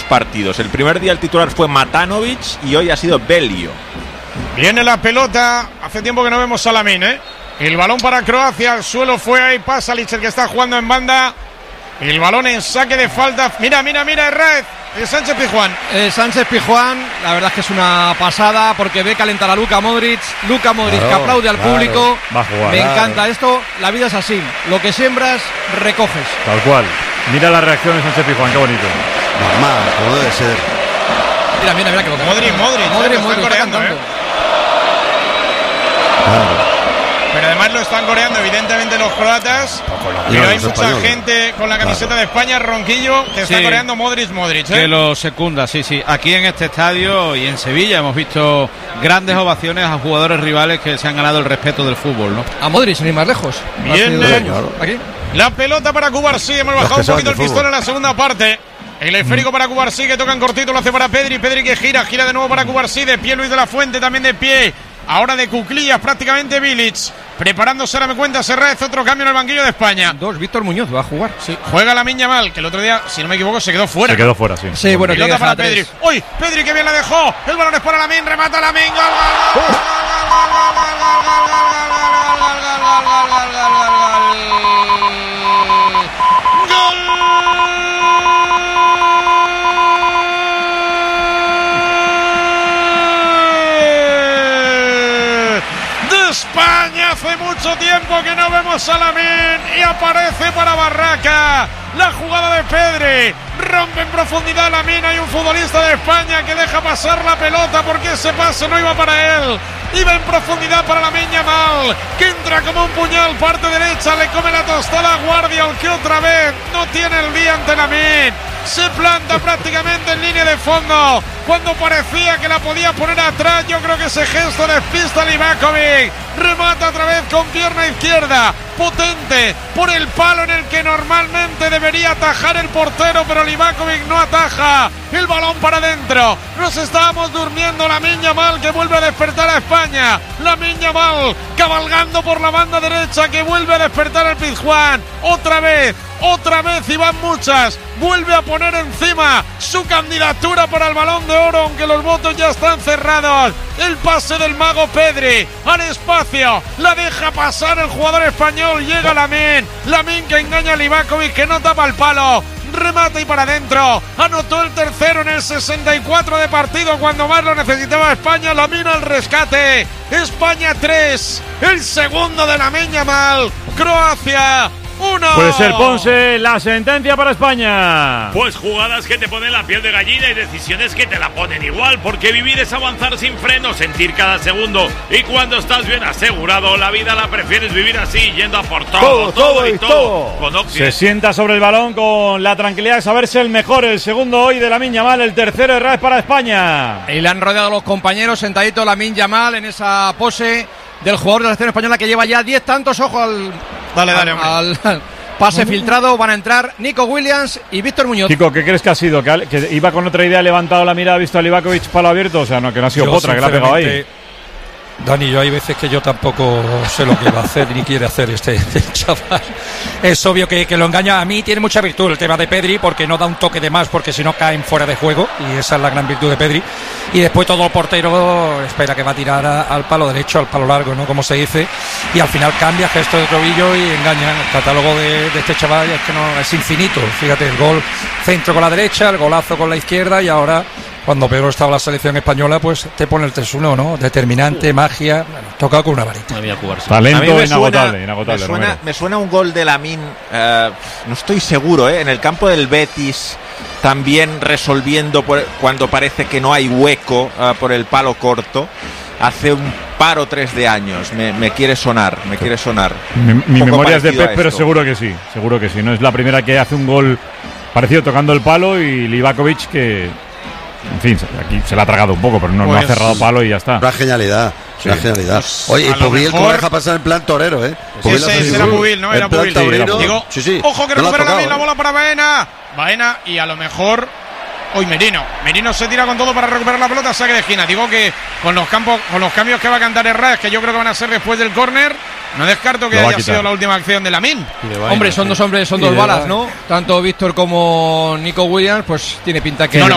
partidos. El primer día el titular fue Matanovic y hoy ha sido Belio. Viene la pelota, hace tiempo que no vemos a Lamin, El balón para Croacia, al suelo fue ahí Pasalic, el que está jugando en banda. El balón en saque de falta. Mira, Herrera. Sánchez Pizjuán. Sánchez Pizjuán, la verdad es que es una pasada porque ve calentar a Luka Modric. Que aplaude al público. Va a jugar. Me encanta esto. La vida es así. Lo que siembras, recoges. Tal cual. Mira la reacción de Sánchez Pizjuán, qué bonito. Normal, como debe ser. Mira que Modric, están coreando, Claro. Pero además lo están coreando evidentemente los croatas. Pero hay mucha gente con la camiseta de España, Ronquillo, que está coreando Modric. Que lo secunda, sí. Aquí en este estadio y en Sevilla hemos visto grandes ovaciones a jugadores rivales que se han ganado el respeto del fútbol, ¿no? A Modric, sin ir más lejos. Viene aquí la pelota para Cubarsí. Hemos bajado un poquito el pistón en la segunda parte. El esférico para Cubarsí, que toca en cortito, lo hace para Pedri que gira de nuevo para Cubarsí, de pie Luis de la Fuente, también de pie. Ahora de cuclillas prácticamente Bilic. Preparándose, ahora me cuenta Serrat, otro cambio en el banquillo de España. Víctor Muñoz va a jugar. Sí, juega Lamine Yamal, que el otro día, si no me equivoco, se quedó fuera. Sí. Sí, bueno, pelota para Pedri. ¡Uy! Pedri que bien la dejó. El balón es para Lamine, remata Lamine. España, hace mucho tiempo que no vemos a Lamine y aparece para Barraca. La jugada de Pedri, rompe en profundidad Lamine. Hay un futbolista de España que deja pasar la pelota porque ese pase no iba para él. Iba en profundidad para Lamine Yamal, que entra como un puñal, parte derecha, le come la tostada a Guardiol, que otra vez no tiene el día ante Lamine. Se planta prácticamente en línea de fondo cuando parecía que la podía poner atrás. Yo creo que ese gesto despista a Livakovic. Remata otra vez con pierna izquierda, potente, por el palo en el que normalmente debería atajar el portero, pero Livakovic no ataja. El balón para adentro. Nos estábamos durmiendo. Lamine Yamal, que vuelve a despertar a España. Lamine Yamal cabalgando por la banda derecha, que vuelve a despertar al Pizjuán. Otra vez y van muchas. Vuelve a poner encima su candidatura para el Balón de Oro, aunque los votos ya están cerrados. El pase del mago Pedri al espacio, la deja pasar el jugador español. Llega Lamine que engaña a Livakovic, que no tapa el palo. Remata y para adentro. Anotó el tercero en el 64 de partido, cuando más lo necesitaba España. Lamine al rescate. España 3, el segundo de Lamine Yamal. Croacia 1. Puede ser Ponce la sentencia para España. Pues jugadas que te ponen la piel de gallina y decisiones que te la ponen igual, porque vivir es avanzar sin freno, sentir cada segundo, y cuando estás bien asegurado, la vida la prefieres vivir así, yendo a por todo y todo. Con se sienta sobre el balón con la tranquilidad de saberse el mejor. El segundo hoy de Lamine Yamal, el tercero de Raes para España. Y le han rodeado los compañeros, sentadito Lamine Yamal en esa pose del jugador de la selección española, que lleva ya 10 tantos. Ojo al pase filtrado. Van a entrar Nico Williams y Víctor Muñoz. Chico, ¿qué crees que ha sido? ¿Que iba con otra idea, levantado la mirada, ha visto a Livakovic palo abierto? O sea, no, que no ha sido Potra, que la ha pegado ahí. Dani, yo hay veces que yo tampoco sé lo que va a hacer ni quiere hacer este chaval. Es obvio que lo engaña. A mí tiene mucha virtud el tema de Pedri, porque no da un toque de más, porque si no caen fuera de juego, y esa es la gran virtud de Pedri. Y después todo el portero espera que va a tirar al palo derecho, al palo largo, ¿no? Como se dice, y al final cambia gesto de tobillo y engaña. El catálogo de este chaval es que no es infinito. Fíjate, el gol centro con la derecha, el golazo con la izquierda, y ahora, cuando peor estaba la selección española, pues te pone el 3-1, ¿no? Determinante, magia, bueno, tocado con una varita. Talento inagotable. Me suena un gol de Lamine, no estoy seguro, en el campo del Betis, también resolviendo cuando parece que no hay hueco por el palo corto. Hace un par o 3 de años, me quiere sonar. Mi memoria es de Pep, pero seguro que sí. No es la primera que hace un gol parecido tocando el palo, y Livakovic, que, en fin, aquí se la ha tragado un poco, pero no ha cerrado palo y ya está. Una genialidad. Sí. Una genialidad. Oye, y Pubil, ¿cómo deja pasar en plan torero, Ese era Pubil, ¿no? Era Pubil. Digo, sí. Ojo, que recupera Lamine, la bola para Baena, y a lo mejor hoy Merino se tira con todo para recuperar la pelota, saque de esquina. Digo que con los cambios que va a cantar Herrera, que yo creo que van a ser después del córner, no descarto que haya sido la última acción de Lamine. Hombre, son dos balas, ¿no? Tanto Víctor como Nico Williams, pues tiene pinta que